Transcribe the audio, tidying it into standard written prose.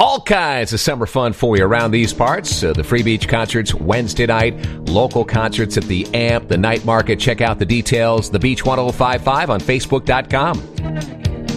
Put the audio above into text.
All kinds of summer fun for you around these parts. The Free Beach concerts Wednesday night, local concerts at the AMP, the night market. Check out the details, The Beach 1055 on Facebook.com.